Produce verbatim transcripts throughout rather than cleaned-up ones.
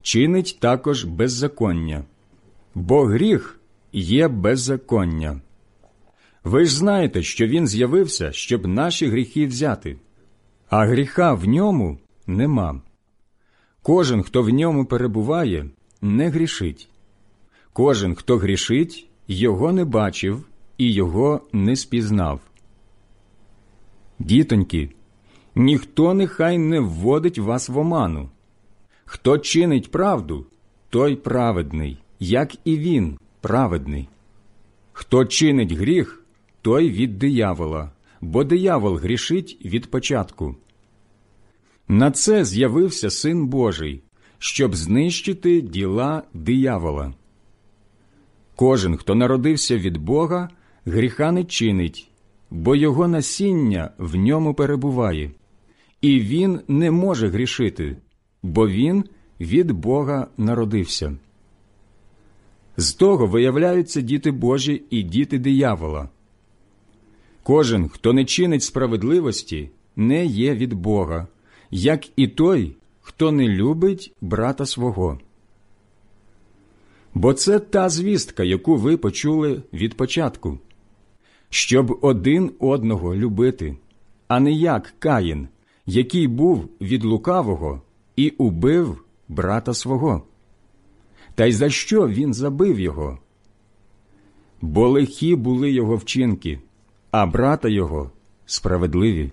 чинить також беззаконня, бо гріх є беззаконня. Ви ж знаєте, що він з'явився, щоб наші гріхи взяти, а гріха в ньому нема. Кожен, хто в ньому перебуває, не грішить. Кожен, хто грішить, його не бачив і його не спізнав. Дітоньки, ніхто нехай не вводить вас в оману. Хто чинить правду, той праведний, як і він праведний. Хто чинить гріх, той від диявола, бо диявол грішить від початку. На це з'явився Син Божий, щоб знищити діла диявола. Кожен, хто народився від Бога, гріха не чинить, бо його насіння в ньому перебуває, і він не може грішити, бо він від Бога народився. З того виявляються діти Божі і діти диявола. Кожен, хто не чинить справедливості, не є від Бога, як і той, хто не любить брата свого. Бо це та звістка, яку ви почули від початку, щоб один одного любити, а не як Каїн, який був від лукавого і убив брата свого. Та й за що він забив його? Бо лихі були його вчинки, а брата його справедливі.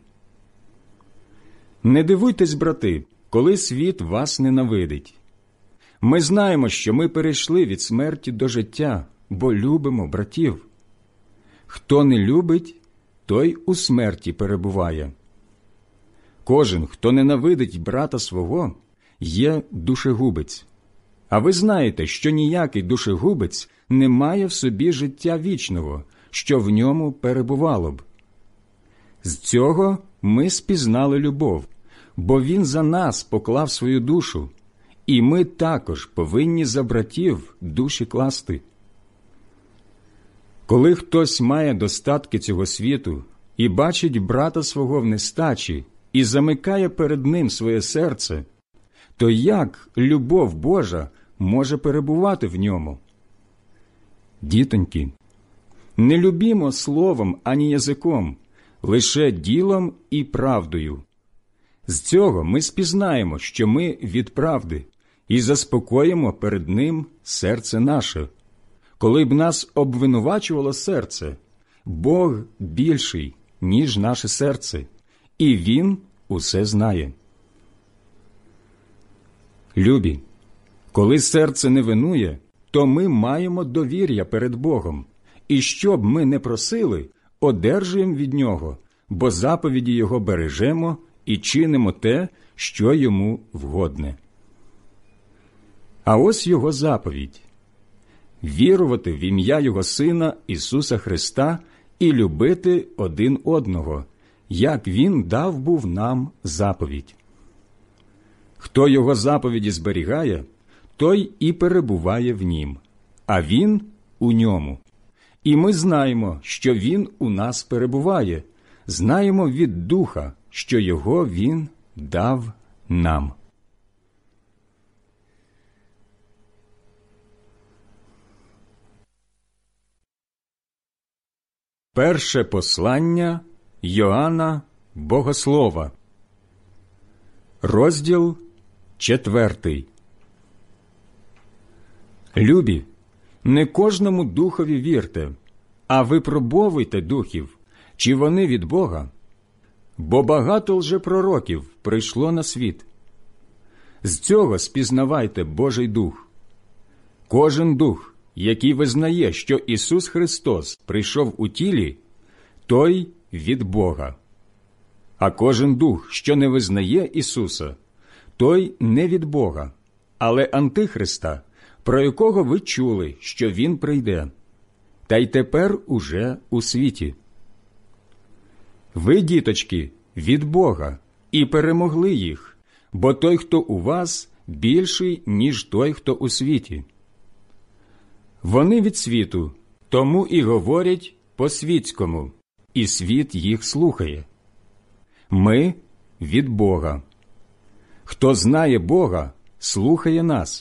Не дивуйтесь, брати, коли світ вас ненавидить. Ми знаємо, що ми перейшли від смерті до життя, бо любимо братів. Хто не любить, той у смерті перебуває. Кожен, хто ненавидить брата свого, є душегубець. А ви знаєте, що ніякий душегубець не має в собі життя вічного, що в ньому перебувало б. З цього ми спізнали любов, бо він за нас поклав свою душу, і ми також повинні за братів душі класти. Коли хтось має достатки цього світу і бачить брата свого в нестачі і замикає перед ним своє серце, то як любов Божа може перебувати в ньому? Дітоньки, не любімо словом ані язиком, лише ділом і правдою. З цього ми спізнаємо, що ми від правди, і заспокоїмо перед ним серце наше. Коли б нас обвинувачувало серце, Бог більший, ніж наше серце, і Він усе знає. Любі, коли серце не винує, то ми маємо довір'я перед Богом, і що б ми не просили, одержуємо від Нього, бо заповіді Його бережемо і чинимо те, що Йому вгодне. А ось Його заповідь – вірувати в ім'я Його Сина Ісуса Христа і любити один одного, як Він дав був нам заповідь. Хто Його заповіді зберігає, той і перебуває в Нім, а Він у Ньому. І ми знаємо, що Він у нас перебуває, знаємо від Духа, що Його Він дав нам. Перше послання Йоанна Богослова, розділ четвертий. Любі, не кожному духові вірте, а випробовуйте духів, чи вони від Бога, бо багато лжепророків прийшло на світ. З цього спізнавайте Божий Дух. Кожен дух, який визнає, що Ісус Христос прийшов у тілі, той від Бога. А кожен дух, що не визнає Ісуса, той не від Бога, але Антихриста, про якого ви чули, що Він прийде, та й тепер уже у світі. Ви, діточки, від Бога, і перемогли їх, бо той, хто у вас, більший, ніж той, хто у світі. Вони від світу, тому і говорять по-світському, і світ їх слухає. Ми від Бога. Хто знає Бога, слухає нас.